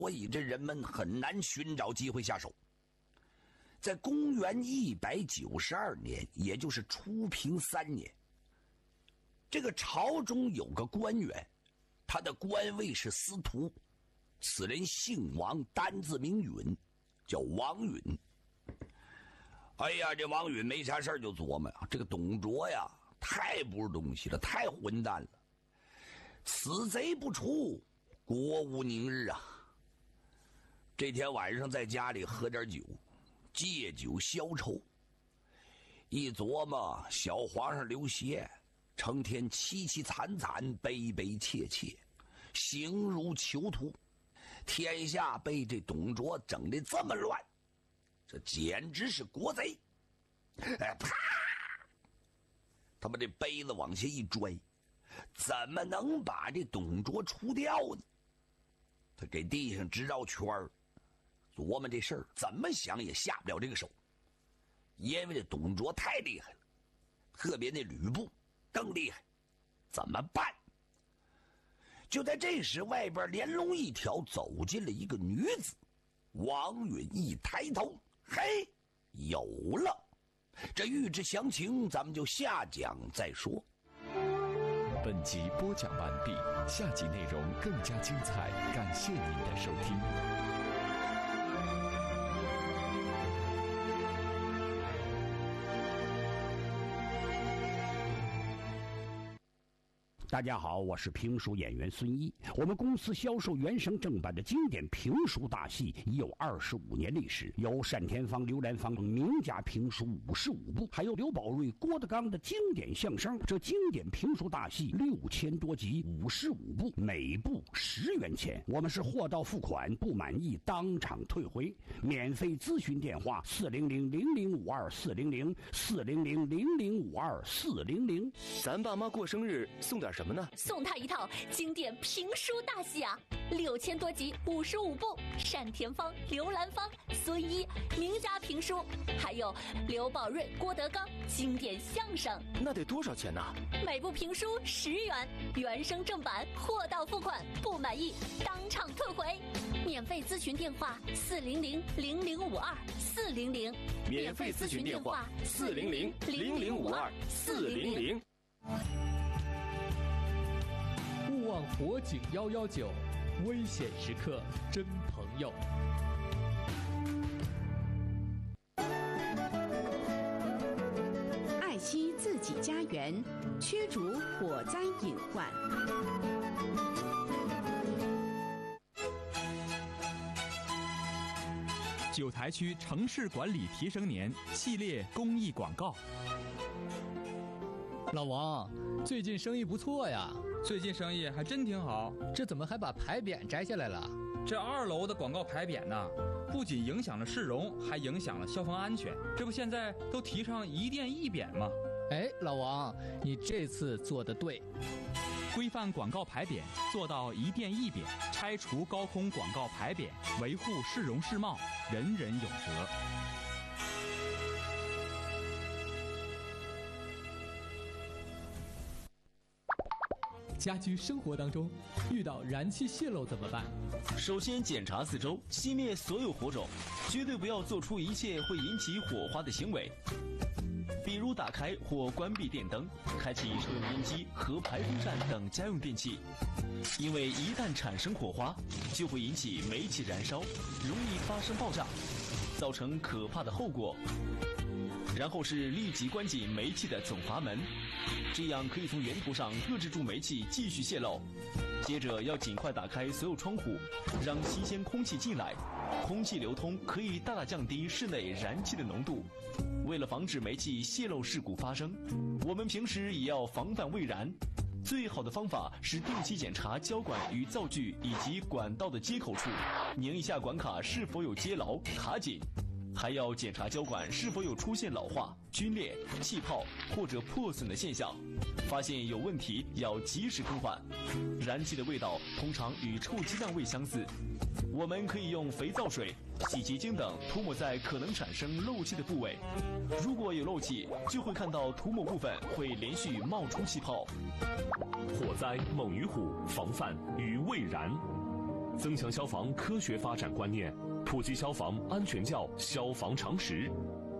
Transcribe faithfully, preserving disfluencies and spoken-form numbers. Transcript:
所以这人们很难寻找机会下手。在公元一百九十二年，也就是初平三年，这个朝中有个官员，他的官位是司徒，此人姓王，单字名允，叫王允。哎呀，这王允没啥事就琢磨啊，这个董卓呀，太不是东西了，太混蛋了，此贼不除，国无宁日啊。这天晚上在家里喝点酒，借酒消愁。一琢磨，小皇上刘协成天凄凄惨惨，悲悲切切，形如囚徒，天下被这董卓整得这么乱，这简直是国贼。哎，啪！他把这杯子往下一拽，怎么能把这董卓除掉呢？他给地上直绕圈儿，琢磨这事儿怎么想也下不了这个手，因为这董卓太厉害了，特别那吕布更厉害，怎么办？就在这时，外边连龙一条走进了一个女子。王允一抬头，嘿，有了！这欲知详情，咱们就下讲再说。 本集播讲完毕，下集内容更加精彩，感谢您的收听。 大家好，我是评书演员孙一。我们公司销售原声正版的经典评书大戏已有二十五年历史，有单田芳、刘兰芳名家评书五十五部，还有刘宝瑞、郭德纲的经典相声。这经典评书大戏六千多集，五十五部，每部十元钱。我们是货到付款，不满意当场退回。免费咨询电话：四零零零零五二四零零四零零零零五二四零零。 咱爸妈过生日送点什么呢？ 送他一套经典评书大戏啊，六千多集，五十五部，单田芳、刘兰芳、孙一名家评书，还有刘宝瑞、郭德纲经典相声。 那得多少钱呢？ 每部评书十元，原声正版，货到付款，不满意当场退回。免费咨询电话：四零零零零五二四零零。 免费咨询电话：四零零零零五二四零零。 勿忘火警幺幺九，危险时刻真朋友。 爱惜自己家园，驱逐火灾隐患。 九台区城市管理提升年系列公益广告。 老王，最近生意不错呀。 最近生意还真挺好， 这怎么还把牌匾摘下来了？ 这二楼的广告牌匾呢，不仅影响了市容，还影响了消防安全。这不现在都提倡一店一匾吗？ 哎，老王，你这次做得对。 规范广告牌匾，做到一店一匾，拆除高空广告牌匾，维护市容市貌，人人有责。 家居生活当中遇到燃气泄漏怎么办？ 首先检查四周，熄灭所有火种，绝对不要做出一切会引起火花的行为，比如打开或关闭电灯，开启抽油烟机和排风扇等家用电器，因为一旦产生火花，就会引起煤气燃烧，容易发生爆炸，造成可怕的后果。然后是立即关紧煤气的总阀门，这样可以从源头上遏制住煤气继续泄漏。接着要尽快打开所有窗户，让新鲜空气进来，空气流通可以大大降低室内燃气的浓度。为了防止煤气泄漏事故发生，我们平时也要防范未燃。最好的方法是定期检查胶管与灶具以及管道的接口处，拧一下管卡是否有接牢卡紧，还要检查胶管是否有出现老化、皲裂、气泡或者破损的现象，发现有问题要及时更换。燃气的味道通常与臭鸡蛋味相似，我们可以用肥皂水、洗洁精等涂抹在可能产生漏气的部位，如果有漏气，就会看到涂抹部分会连续冒出气泡。 火灾猛于虎，防范于未然。 增强消防科学发展观念，普及消防安全教消防常识。